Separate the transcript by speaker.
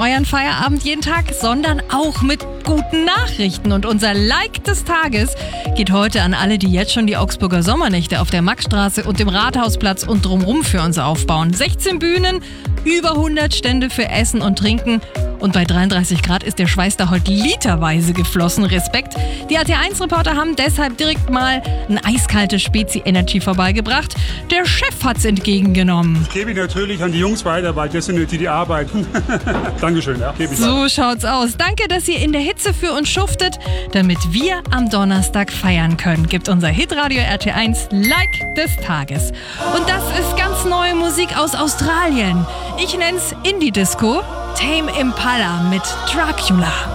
Speaker 1: euren Feierabend jeden Tag, sondern auch mit guten Nachrichten. Und unser Like des Tages geht heute an alle, die jetzt schon die Augsburger Sommernächte auf der Maxstraße und dem Rathausplatz und drumherum für uns aufbauen. 16 Bühnen, über 100 Stände für Essen und Trinken. Und bei 33 Grad ist der Schweiß da heute literweise geflossen. Respekt. Die AT1-Reporter haben deshalb direkt mal ein eiskaltes Spezi Energy vorbeigebracht. Der Chef hat's entgegengenommen.
Speaker 2: Ich gebe natürlich an die Jungs weiter, weil das sind die arbeiten. Dankeschön, ja.
Speaker 1: So schaut's aus. Danke, dass ihr in der Hitze für uns schuftet, damit wir am Donnerstag feiern können. Gibt unser Hitradio RT1 Like des Tages. Und das ist ganz neue Musik aus Australien. Ich nenn's Indie-Disco. Tame Impala mit Dracula.